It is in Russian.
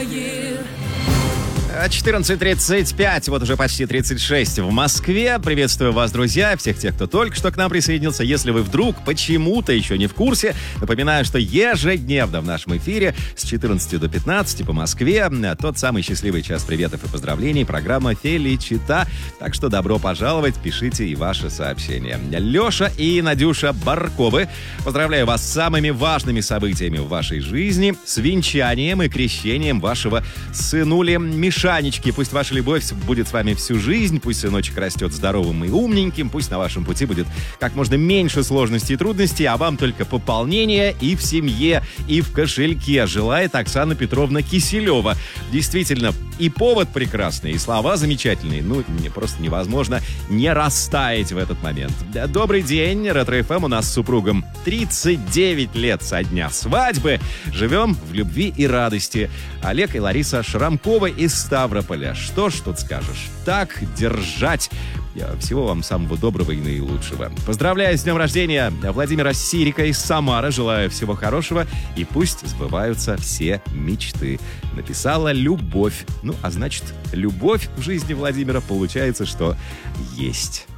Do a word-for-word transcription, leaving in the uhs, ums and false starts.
четырнадцать тридцать пять, вот уже почти тридцать шесть в Москве. Приветствую вас, друзья, всех тех, кто только что к нам присоединился. Если вы вдруг почему-то еще не в курсе, напоминаю, что ежедневно в нашем эфире с четырнадцати до пятнадцати по Москве тот самый счастливый час приветов и поздравлений, программа «Феличита». Так что добро пожаловать, пишите и ваши сообщения. Леша и Надюша Барковы, поздравляю вас с самыми важными событиями в вашей жизни, с венчанием и крещением вашего сынули Мишанечки. Пусть ваша любовь будет с вами всю жизнь, пусть сыночек растет здоровым и умненьким, пусть на вашем пути будет как можно меньше сложностей и трудностей, а вам только пополнение и в семье, и в кошельке, желает Оксана Петровна Киселева. Действительно, и повод прекрасный, и слова замечательные. Ну, мне просто невозможно не растаять в этот момент. Добрый день, Ретро-эф эм, у нас с супругом тридцать девять лет со дня свадьбы. Живем в любви и радости. Олег и Лариса Шрамкова из Ставрополя. Что ж тут скажешь? Так держать. Всего вам самого доброго и наилучшего. Поздравляю с днем рождения Владимира Сирика из Самары. Желаю всего хорошего и пусть сбываются все мечты. Написала Любовь. Ну, а значит, любовь в жизни Владимира получается, что есть.